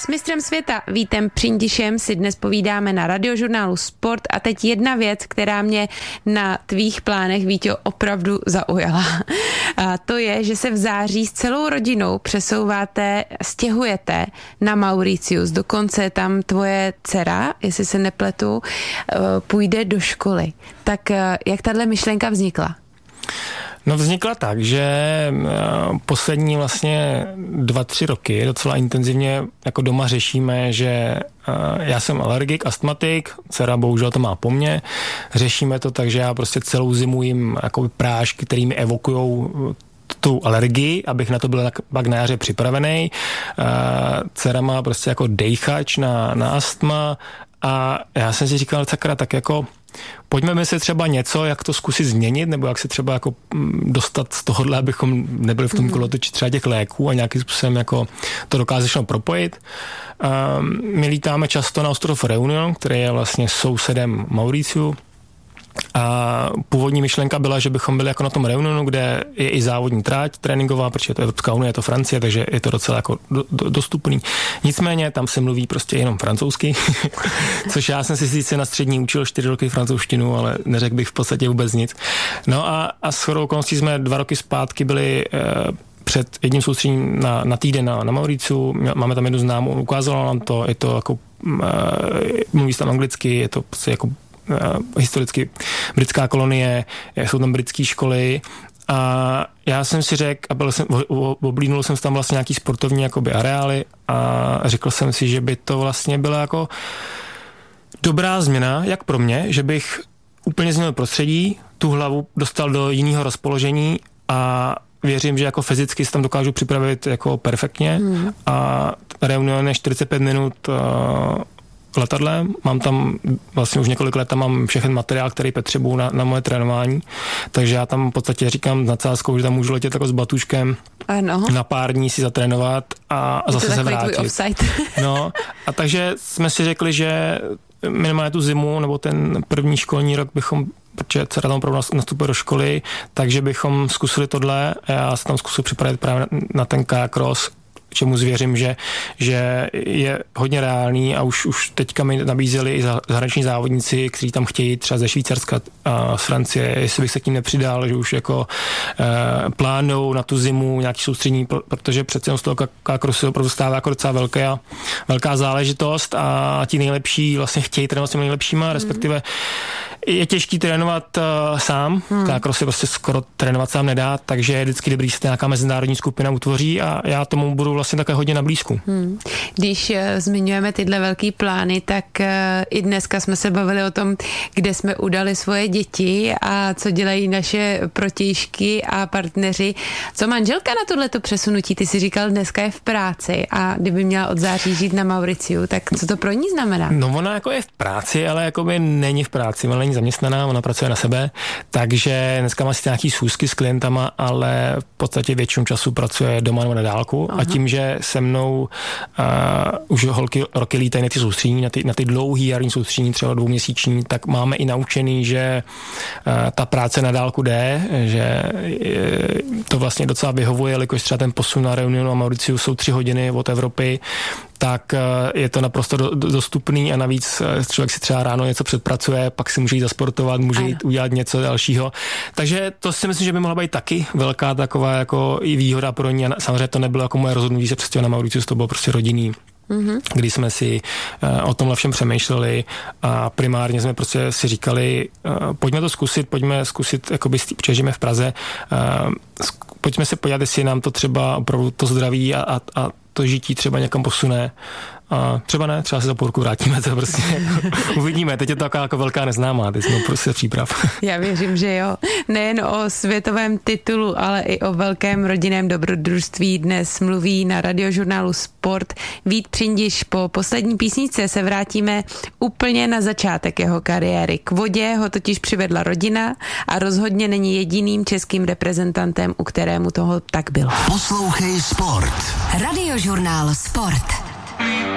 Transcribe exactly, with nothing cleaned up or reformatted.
S mistrem světa Vítem Přindišem si dnes povídáme na Radiožurnálu Sport a teď jedna věc, která mě na tvých plánech, Víťo, opravdu zaujala. A to je, že se v září s celou rodinou přesouváte, stěhujete na Mauricius. Dokonce tam tvoje dcera, jestli se nepletu, půjde do školy. Tak jak tahle myšlenka vznikla? No vznikla tak, že poslední vlastně dva, tři roky docela intenzivně jako doma řešíme, že já jsem alergik, astmatik, dcera bohužel to má po mně, řešíme to tak, že já prostě celou zimu jim jako prášky, který mi evokujou tu alergii, abych na to byl pak na jaře připravený. Dcera má prostě jako dejchač na, na astma a já jsem si říkal, sakra, tak jako pojďme myslet třeba něco, jak to zkusit změnit, nebo jak se třeba jako dostat z tohohle, abychom nebyli v tom kolotoči třeba těch léků a nějakým způsobem jako to dokázali propojit. Um, my lítáme často na ostrov Reunion, který je vlastně sousedem Mauriciu. A původní myšlenka byla, že bychom byli jako na tom Reunionu, kde je i závodní tráť tréninková, protože je to Evropská unie, je to Francie, takže je to docela jako do, do, dostupný. Nicméně tam se mluví prostě jenom francouzsky, což já jsem si sice na střední učil čtyři roky francouzštinu, ale neřekl bych v podstatě vůbec nic. No a, a s shodou okolností jsme dva roky zpátky byli eh, před jedním soustředěním na, na týden na, na Mauriciu, máme tam jednu známou, ukázala nám to, je to jako, eh, mluví se tam anglicky, je to prostě jako historicky britská kolonie, jsou tam britské školy a já jsem si řekl a byl jsem, oblídnul jsem tam vlastně nějaký sportovní jakoby areály a řekl jsem si, že by to vlastně byla jako dobrá změna, jak pro mě, že bych úplně změnil prostředí, tu hlavu dostal do jiného rozpoložení a věřím, že jako fyzicky se tam dokážu připravit jako perfektně hmm. a Reunion je čtyřicet pět minut letadlem, mám tam vlastně už několik let, tam mám všechny materiál, který potřebuju na, na moje trénování, takže já tam v podstatě říkám nad sázkou, že tam můžu letět jako s batuškem ano. na pár dní si zatrénovat a, a zase se vrátit. No, a takže jsme si řekli, že minimálně tu zimu nebo ten první školní rok bychom, protože dcera tam opravdu nastupuje do školy, takže bychom zkusili tohle a já se tam zkusil připravit právě na, na ten kajak cross, čemu zvěřím, že, že je hodně reálný a už, už teďka mi nabízeli i zahraniční závodníci, kteří tam chtějí třeba ze Švýcarska a z Francie, jestli bych se k tím nepřidal, že už jako e, plánou na tu zimu nějaký soustřední, protože přece jenom z toho kakrosu opravdu stává jako docela velká, velká záležitost a ti nejlepší vlastně chtějí trénovat s těmi nejlepšíma, respektive je těžký trénovat uh, sám, hmm. kakros se prostě skoro trénovat sám nedá, takže je vždycky dobrý, že se nějaká mezinárodní skupina utvoří a já tomu budu vlastně také hodně na blízku. Hmm. Když uh, zmiňujeme tyhle velký plány, tak uh, i dneska jsme se bavili o tom, kde jsme udali svoje děti a co dělají naše protějšky a partneři. Co manželka na tohleto přesunutí? Ty si říkal, dneska je v práci a kdyby měla od září žít na Mauriciu, tak co to pro ní znamená? No ona jako je v práci, ale jako by není v práci, ona není zaměstnaná, ona pracuje na sebe, takže dneska má si nějaký schůzky s klientama, ale v podstatě většinu času pracuje doma nebo na dálku. Aha. A tím, že se mnou uh, už holky roky lítají na ty soustřední, na ty, na ty dlouhý jarní soustřední, třeba dvouměsíční, tak máme i naučený, že uh, ta práce na dálku jde, že uh, to vlastně docela vyhovuje, jelikož třeba ten posun na Reunionu a Mauriciu jsou tři hodiny od Evropy, tak je to naprosto do, do, dostupný a navíc člověk si třeba ráno něco předpracuje, pak si může jít zasportovat, může ano. jít udělat něco dalšího. Takže to si myslím, že by mohla být taky velká taková jako i výhoda pro ní. Samozřejmě to nebylo jako moje rozhodnutí se přestěhovat na Mauricius, to bylo prostě rodinný. Mm-hmm. Kdy jsme si uh, o tomhle všem přemýšleli a primárně jsme prostě si říkali, uh, pojďme to zkusit, pojďme zkusit, jakoby, protože žijeme v Praze, uh, pojďme se podívat, jestli nám to třeba opravdu to zdraví a, a, a to žití třeba někam posune. A třeba ne, třeba se za půl roku vrátíme, to prostě jako, uvidíme. Teď je to taková jako velká neznámá, teď jsme prostě příprav. Já věřím, že jo. Nejen o světovém titulu, ale i o velkém rodinném dobrodružství dnes mluví na Radiožurnálu Sport Vít Přindiš. Po poslední písničce se vrátíme úplně na začátek jeho kariéry. K vodě ho totiž přivedla rodina a rozhodně není jediným českým reprezentantem, u kterému toho tak bylo. Poslouchej Sport. Radiožurnál Sport.